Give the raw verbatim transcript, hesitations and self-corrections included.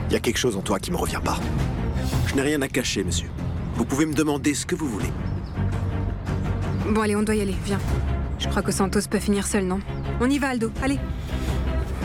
Il y a quelque chose en toi qui me revient pas. Je n'ai rien à cacher, monsieur. Vous pouvez me demander ce que vous voulez. Bon allez, on doit y aller, viens. Je crois que Santos peut finir seul, non? On y va, Aldo, allez.